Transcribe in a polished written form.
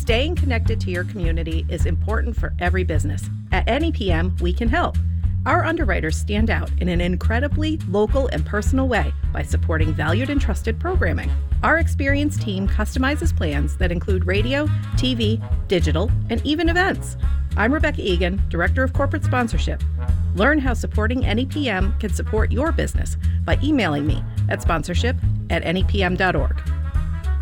Staying connected to your community is important for every business. At NEPM, we can help. Our underwriters stand out in an incredibly local and personal way by supporting valued and trusted programming. Our experienced team customizes plans that include radio, TV, digital, and even events. I'm Rebecca Egan, Director of Corporate Sponsorship. Learn how supporting NEPM can support your business by emailing me at sponsorship@nepm.org.